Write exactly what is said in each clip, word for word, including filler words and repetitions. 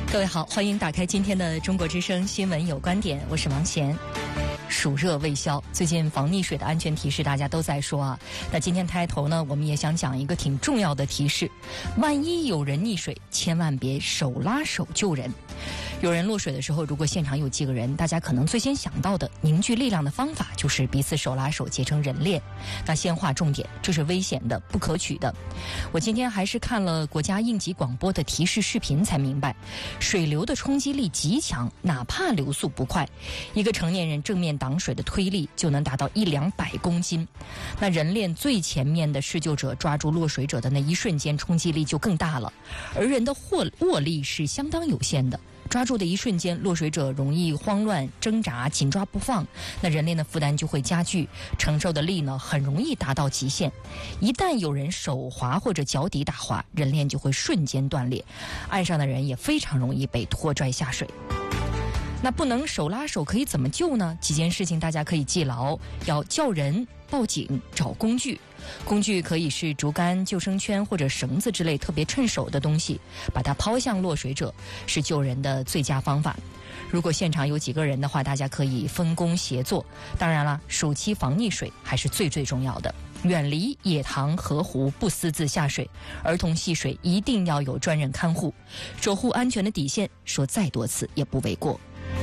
各位好，欢迎打开今天的中国之声新闻有观点，我是王贤。暑热未消，最近防溺水的安全提示大家都在说啊。那今天开头呢，我们也想讲一个挺重要的提示：万一有人溺水，千万别手拉手救人。有人落水的时候，如果现场有几个人，大家可能最先想到的凝聚力量的方法就是彼此手拉手结成人链。那先划重点，这是危险的、不可取的。我今天还是看了国家应急广播的提示视频才明白，水流的冲击力极强，哪怕流速不快，一个成年人正面挡水的推力就能达到一两百公斤。那人链最前面的施救者抓住落水者的那一瞬间，冲击力就更大了，而人的握握力是相当有限的。抓住的一瞬间，落水者容易慌乱挣扎，紧抓不放，那人链的负担就会加剧，承受的力呢很容易达到极限。一旦有人手滑或者脚底打滑，人链就会瞬间断裂，岸上的人也非常容易被拖拽下水。那不能手拉手，可以怎么救呢？几件事情大家可以记牢：要叫人、报警、找工具。工具可以是竹竿、救生圈或者绳子之类特别趁手的东西，把它抛向落水者，是救人的最佳方法。如果现场有几个人的话，大家可以分工协作。当然了，暑期防溺水还是最最重要的，远离野塘河湖，不私自下水。儿童戏水一定要有专人看护，守护安全的底线，说再多次也不为过。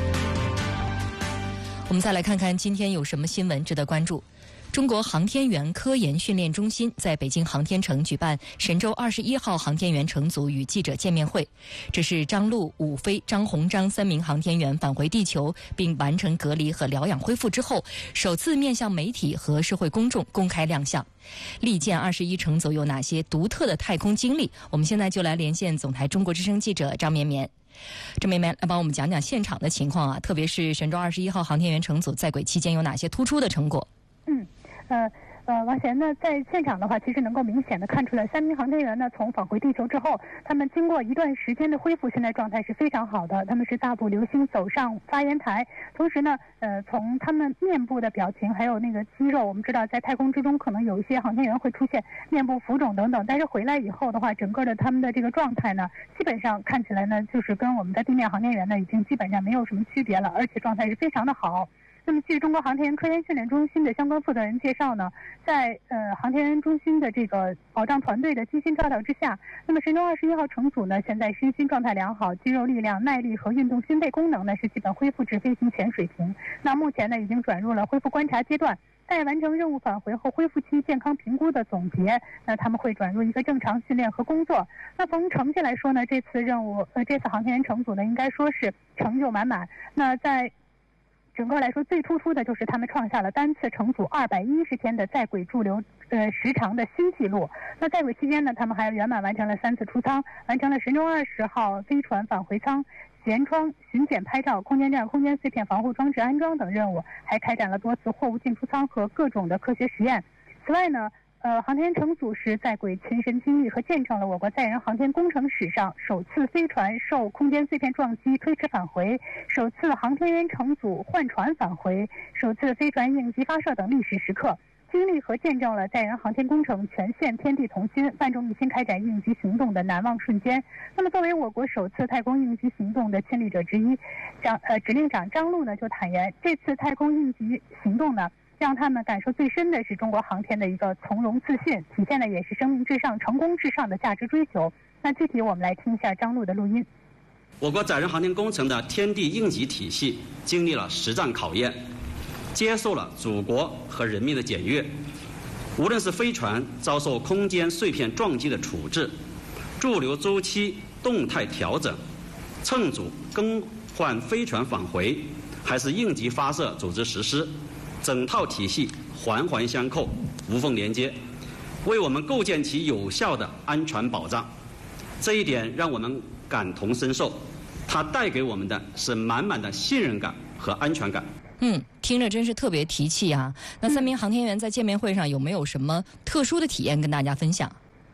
我们再来看看今天有什么新闻值得关注。中国航天员科研训练中心在北京航天城举办神舟二十一号航天员乘组与记者见面会，这是张陆、武飞、张鸿章三名航天员返回地球并完成隔离和疗养恢复之后，首次面向媒体和社会公众公开亮相。历届二十一乘组有哪些独特的太空经历？我们现在就来连线总台中国之声记者张绵绵。张绵绵来帮我们讲讲现场的情况啊，特别是神舟二十一号航天员乘组在轨期间有哪些突出的成果？ 嗯，呃呃，王贤呢，在现场的话，其实能够明显的看出来，三名航天员呢，从返回地球之后，他们经过一段时间的恢复，现在状态是非常好的。他们是大步流星走上发言台，同时呢，呃，从他们面部的表情还有那个肌肉，我们知道在太空之中可能有一些航天员会出现面部浮肿等等，但是回来以后的话，整个的他们的这个状态呢，基本上看起来呢，就是跟我们的地面航天员呢，已经基本上没有什么区别了，而且状态是非常的好。那么据中国航天员科研训练中心的相关负责人介绍呢，在呃航天员中心的这个保障团队的精心照料之下，那么神舟二十一号乘组呢，现在身心状态良好，肌肉力量、耐力和运动心肺功能呢是基本恢复至飞行前水平。那目前呢已经转入了恢复观察阶段，待完成任务返回后恢复期健康评估的总结，那他们会转入一个正常训练和工作。那从成绩来说呢，这次任务呃这次航天员乘组呢应该说是成就满满。那在整个来说，最突出的就是他们创下了单次乘组二百一十天的在轨驻留呃时长的新纪录。那在轨期间呢，他们还圆满完成了三次出舱，完成了神舟二十号飞船返回舱、舷窗巡检拍照、空间站空间碎片防护装置安装等任务，还开展了多次货物进出舱和各种的科学实验。此外呢，呃，航天乘组是在轨亲身经历和见证了我国载人航天工程史上首次飞船受空间碎片撞击推迟返回，首次航天员乘组换船返回，首次飞船应急发射等历史时刻，经历和见证了载人航天工程全线天地同心、万众一心开展应急行动的难忘瞬间。那么，作为我国首次太空应急行动的亲历者之一，张呃指令长张陆呢就坦言，这次太空应急行动呢，让他们感受最深的是中国航天的一个从容自信，体现的也是生命至上、成功至上的价值追求。那具体我们来听一下张陆的录音。 我国载人航天工程的天地应急体系经历了实战考验，接受了祖国和人民的检阅。无论是飞船遭受空间碎片撞击的处置，驻留周期动态调整，乘组更换飞船返回，还是应急发射组织实施，整套体系环环相扣，无缝连接，为我们构建起有效的安全保障。这一点让我们感同身受，它带给我们的是满满的信任感和安全感。 嗯，听着真是特别提气啊！那三名航天员在见面会上有没有什么特殊的体验跟大家分享？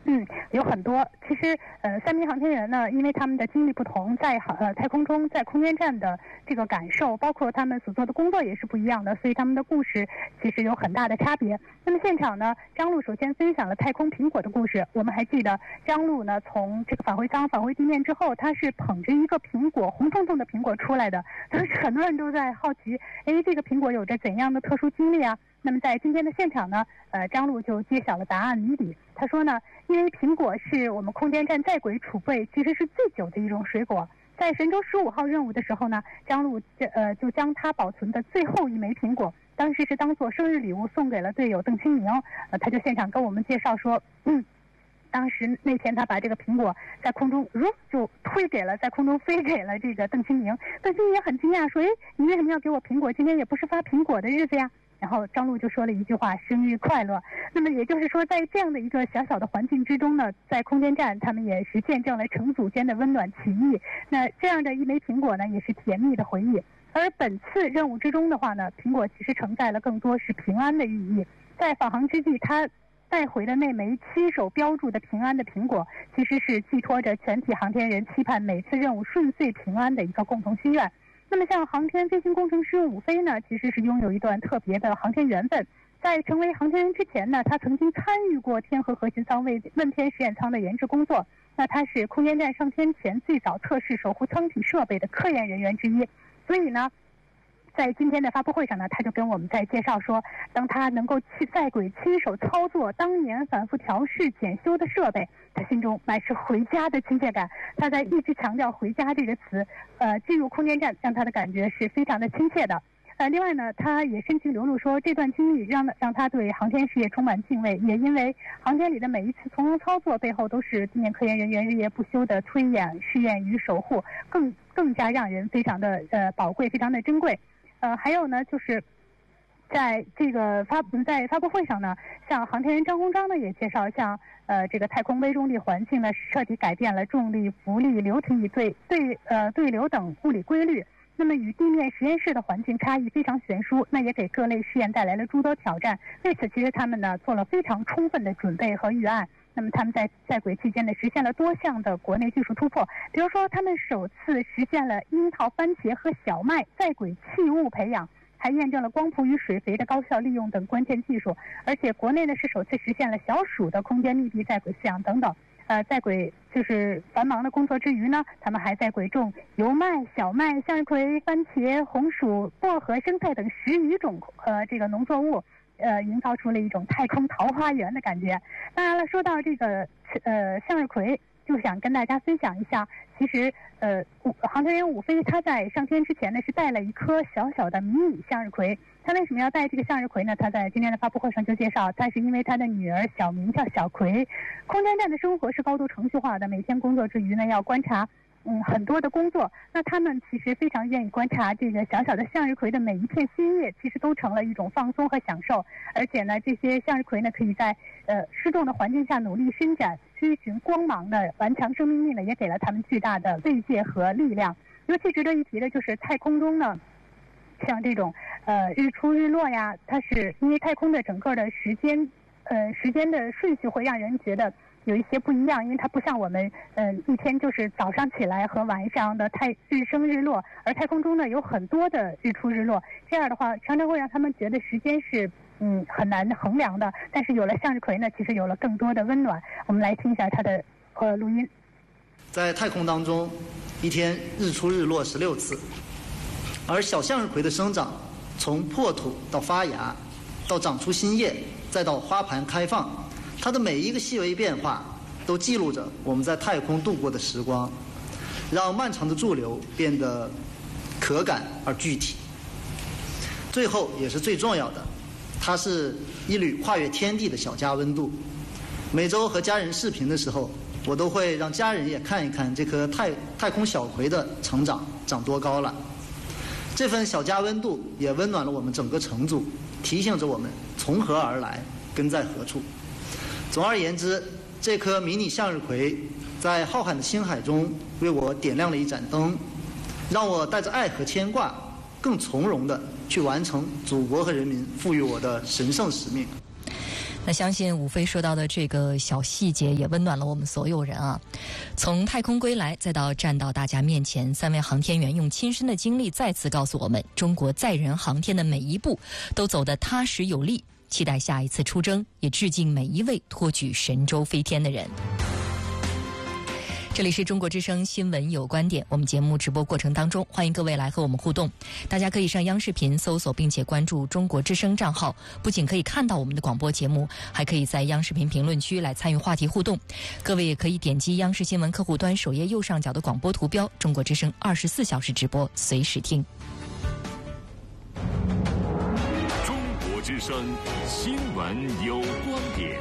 嗯，有很多。其实，呃，三名航天员呢，因为他们的经历不同，在呃太空中、在空间站的这个感受，包括他们所做的工作也是不一样的，所以他们的故事其实有很大的差别。那么现场呢，张璐首先分享了太空苹果的故事。我们还记得，张璐呢从这个返回舱返回地面之后，他是捧着一个苹果，红彤彤的苹果出来的。当时很多人都在好奇，哎，这个苹果有着怎样的特殊经历啊？那么在今天的现场呢，呃，张璐就揭晓了答案谜底。他说呢，因为苹果是我们空间站在轨储备其实是最久的一种水果，在神舟十五号任务的时候呢，张璐呃就将它保存的最后一枚苹果，当时是当做生日礼物送给了队友邓清明。呃，他就现场跟我们介绍说，嗯。当时那天他把这个苹果在空中如就推给了在空中飞给了这个邓清明，邓清明也很惊讶说，哎，你为什么要给我苹果？今天也不是发苹果的日子呀。然后张璐就说了一句话，生日快乐。那么也就是说，在这样的一个小小的环境之中呢，在空间站他们也是见证了乘组间的温暖情谊。那这样的一枚苹果呢，也是甜蜜的回忆。而本次任务之中的话呢，苹果其实承载了更多是平安的寓意。在返航之际，它带回的那枚七手标注的平安的苹果，其实是寄托着全体航天人期盼每次任务顺遂平安的一个共同心愿。那么像航天飞行工程师伍飞呢，其实是拥有一段特别的航天缘分。在成为航天员之前呢，他曾经参与过天河核心舱为问天实验舱的研制工作。那他是空间站上天前最早测试守护舱体设备的科研人员之一。所以呢，在今天的发布会上呢，他就跟我们在介绍说，当他能够在轨亲手操作当年反复调试检修的设备，他心中满是回家的亲切感。他在一直强调回家这个词，呃，进入空间站让他的感觉是非常的亲切的。呃，另外呢，他也深情流露说，这段经历让让他对航天事业充满敬畏，也因为航天里的每一次从容操作背后都是地面科研人员日夜不休的推演、试验与守护，更更加让人非常的呃宝贵，非常的珍贵。呃，还有呢，就是在这个发在发布会上呢，像航天员张鸿章呢也介绍，像呃这个太空微重力环境呢彻底改变了重力、浮力、流体对对呃对流等物理规律。那么与地面实验室的环境差异非常悬殊，那也给各类试验带来了诸多挑战。为此，其实他们呢做了非常充分的准备和预案。那么他们在在轨期间呢，实现了多项的国内技术突破，比如说他们首次实现了樱桃、番茄和小麦在轨器物培养，还验证了光谱与水肥的高效利用等关键技术。而且国内呢是首次实现了小鼠的空间密闭在轨饲养等等。呃，在轨就是繁忙的工作之余呢，他们还在轨种油麦、小麦、向日葵、番茄、红薯、薄荷、生菜等十余种呃这个农作物。呃，营造出了一种太空桃花源的感觉。当然了，说到这个呃向日葵，就想跟大家分享一下，其实呃航天员伍飞他在上天之前呢是带了一颗小小的迷你向日葵。他为什么要带这个向日葵呢？他在今天的发布会上就介绍，他是因为他的女儿小名叫小葵。空间站的生活是高度程序化的，每天工作之余呢要观察嗯，很多的工作，那他们其实非常愿意观察这个小小的向日葵的每一片新叶，其实都成了一种放松和享受。而且呢，这些向日葵呢，可以在呃失重的环境下努力伸展，追寻光芒的顽强生命力呢，也给了他们巨大的慰藉和力量。尤其值得一提的就是太空中呢，像这种呃日出日落呀，它是因为太空的整个的时间呃时间的顺序会让人觉得有一些不一样，因为它不像我们嗯、呃、一天就是早上起来和晚上的太日升日落，而太空中呢有很多的日出日落，这样的话常常会让他们觉得时间是嗯很难衡量的。但是有了向日葵呢，其实有了更多的温暖。我们来听一下它的呃录音。 在太空当中，一天日出日落十六次，而小向日葵的生长，从破土到发芽，到长出新叶，再到花盘开放，它的每一个细微变化都记录着我们在太空度过的时光，让漫长的驻留变得可感而具体。最后也是最重要的，它是一缕跨越天地的小家温度。每周和家人视频的时候，我都会让家人也看一看这颗太太空小葵的成长长多高了。这份小家温度也温暖了我们整个乘组，提醒着我们从何而来，根在何处。总而言之，这颗迷你向日葵在浩瀚的星海中为我点亮了一盏灯，让我带着爱和牵挂，更从容地去完成祖国和人民赋予我的神圣使命。 那相信武飞说到的这个小细节也温暖了我们所有人啊。从太空归来再到站到大家面前，三位航天员用亲身的经历再次告诉我们，中国载人航天的每一步都走得踏实有力，期待下一次出征，也致敬每一位托举神舟飞天的人。这里是中国之声新闻有观点，我们节目直播过程当中，欢迎各位来和我们互动。大家可以上央视频搜索并且关注中国之声账号，不仅可以看到我们的广播节目，还可以在央视频评论区来参与话题互动。各位也可以点击央视新闻客户端首页右上角的广播图标，中国之声二十四小时直播，随时听。 中国之声新闻有观点。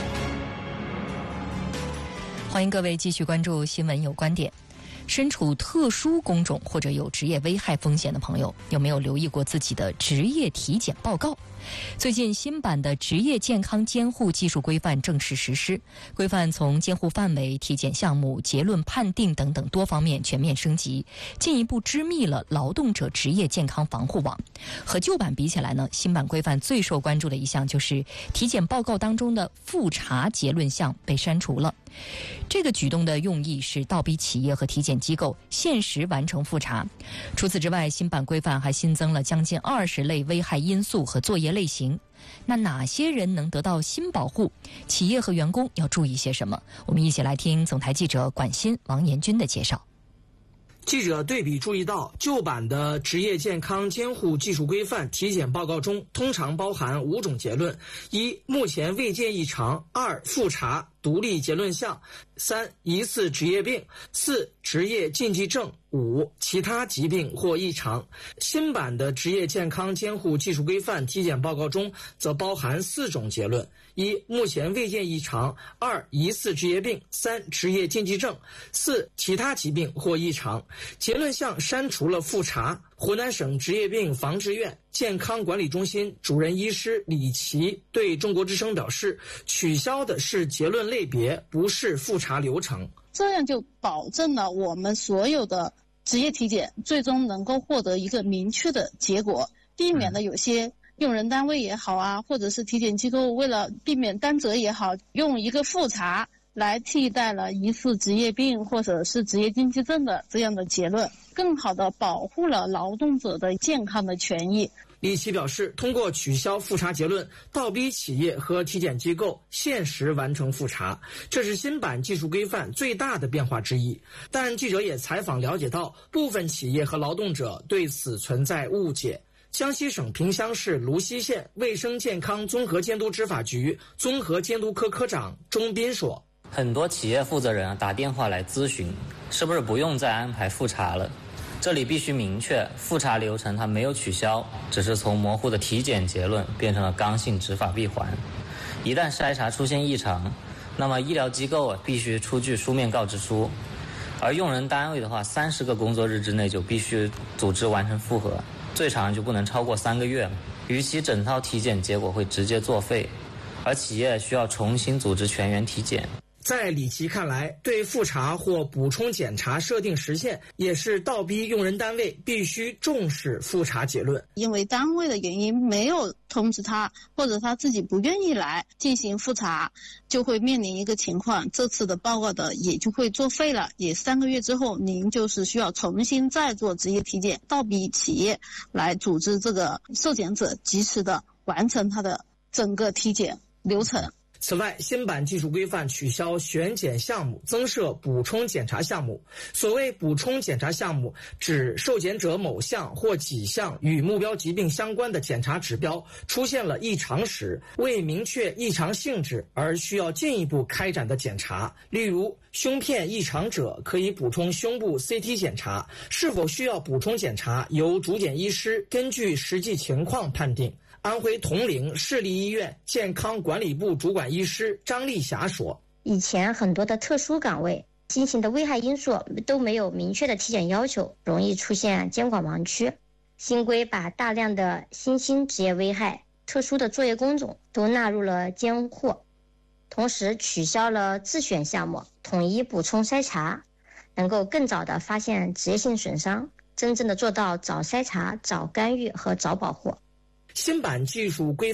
欢迎各位继续关注新闻有观点。身处特殊工种或者有职业危害风险的朋友，有没有留意过自己的职业体检报告？最近新版的职业健康监护技术规范正式实施，规范从监护范围、体检项目、结论判定等等多方面全面升级，进一步织密了劳动者职业健康防护网。和旧版比起来呢，新版规范最受关注的一项就是体检报告当中的复查结论项被删除了。这个举动的用意是倒逼企业和体检机构限时完成复查。除此之外，新版规范还新增了将近二十类危害因素和作业类型。那哪些人能得到新保护？企业和员工要注意些什么？我们一起来听总台记者管新、王延军的介绍。 记者对比注意到，旧版的职业健康监护技术规范体检报告中通常包含五种结论：一、目前未见异常；二、复查独立结论项；三、疑似职业病；四、职业禁忌症；五、其他疾病或异常。新版的职业健康监护技术规范体检报告中则包含四种结论：一、目前未见异常；二、疑似职业病；三、职业禁忌症；四、其他疾病或异常。结论项删除了复查。湖南省职业病防治院健康管理中心主任医师李琦对中国之声表示，取消的是结论类别，不是复查流程。 这样就保证了我们所有的职业体检最终能够获得一个明确的结果，避免了有些用人单位也好啊，或者是体检机构为了避免担责也好，用一个复查来替代了疑似职业病或者是职业禁忌症的这样的结论，更好地保护了劳动者的健康的权益。 李琦表示，通过取消复查结论，倒逼企业和体检机构限时完成复查，这是新版技术规范最大的变化之一。但记者也采访了解到，部分企业和劳动者对此存在误解。江西省萍乡市泸溪县卫生健康综合监督执法局综合监督科科长钟斌说， 很多企业负责人打电话来咨询，是不是不用再安排复查了？这里必须明确，复查流程它没有取消，只是从模糊的体检结论变成了刚性执法闭环。一旦筛查出现异常，那么医疗机构必须出具书面告知书，而用人单位的话，三十个工作日之内就必须组织完成复核，最长就不能超过三个月。逾期整套体检结果会直接作废，而企业需要重新组织全员体检。 在李琦看来，对复查或补充检查设定时限，也是倒逼用人单位必须重视复查结论。 因为单位的原因没有通知他，或者他自己不愿意来进行复查，就会面临一个情况，这次的报告的也就会作废了，也三个月之后您就是需要重新再做职业体检，倒逼企业来组织这个受检者及时的完成他的整个体检流程。 此外，新版技术规范取消选检项目，增设补充检查项目。所谓补充检查项目，指受检者某项或几项与目标疾病相关的检查指标出现了异常时，为明确异常性质而需要进一步开展的检查。例如，胸片异常者可以补充胸部 C T 检查，是否需要补充检查，由主检医师根据实际情况判定。安徽铜陵市立医院健康管理部主管医师张丽霞说， 以前很多的特殊岗位进行的危害因素都没有明确的体检要求，容易出现监管盲区。新规把大量的新兴职业危害、特殊的作业工种都纳入了监护，同时取消了自选项目，统一补充筛查，能够更早的发现职业性损伤，真正的做到早筛查、早干预和早保护。 新版技术规范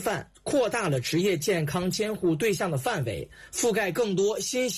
扩大了职业健康监护对象的范围，覆盖更多新型